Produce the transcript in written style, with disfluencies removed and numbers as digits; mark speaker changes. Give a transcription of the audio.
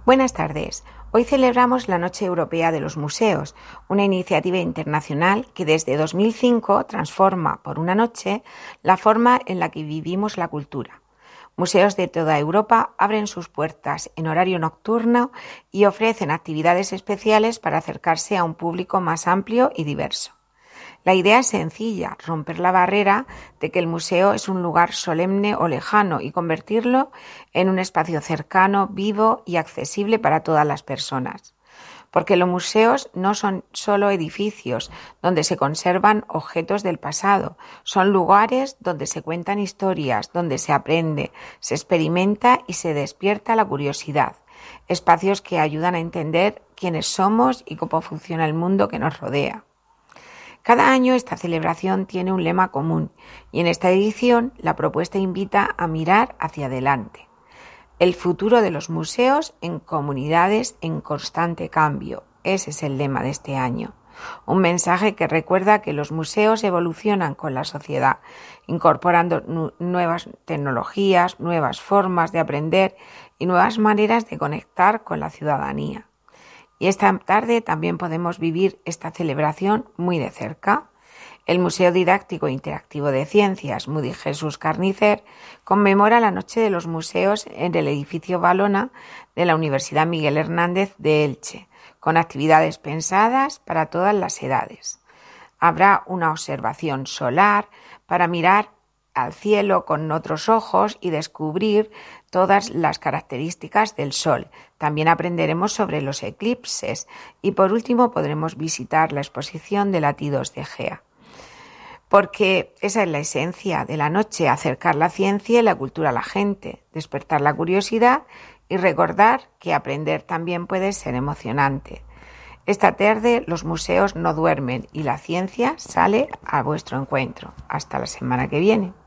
Speaker 1: Buenas tardes. Hoy celebramos la Noche Europea de los Museos, una iniciativa internacional que desde 2005 transforma por una noche la forma en la que vivimos la cultura. Museos de toda Europa abren sus puertas en horario nocturno y ofrecen actividades especiales para acercarse a un público más amplio y diverso. La idea es sencilla, romper la barrera de que el museo es un lugar solemne o lejano y convertirlo en un espacio cercano, vivo y accesible para todas las personas. Porque los museos no son solo edificios donde se conservan objetos del pasado, son lugares donde se cuentan historias, donde se aprende, se experimenta y se despierta la curiosidad. Espacios que ayudan a entender quiénes somos y cómo funciona el mundo que nos rodea. Cada año esta celebración tiene un lema común y en esta edición la propuesta invita a mirar hacia adelante. El futuro de los museos en comunidades en constante cambio. Ese es el lema de este año. Un mensaje que recuerda que los museos evolucionan con la sociedad, incorporando nuevas tecnologías, nuevas formas de aprender y nuevas maneras de conectar con la ciudadanía. Y esta tarde también podemos vivir esta celebración muy de cerca. El Museo Didáctico e Interactivo de Ciencias Mudi Jesús Carnicer conmemora la Noche de los Museos en el edificio Valona de la Universidad Miguel Hernández de Elche, con actividades pensadas para todas las edades. Habrá una observación solar para mirar al cielo con otros ojos y descubrir todas las características del Sol. También aprenderemos sobre los eclipses y por último podremos visitar la exposición de latidos de Gea. Porque esa es la esencia de la noche, acercar la ciencia y la cultura a la gente, despertar la curiosidad y recordar que aprender también puede ser emocionante. Esta tarde los museos no duermen y la ciencia sale a vuestro encuentro. Hasta la semana que viene.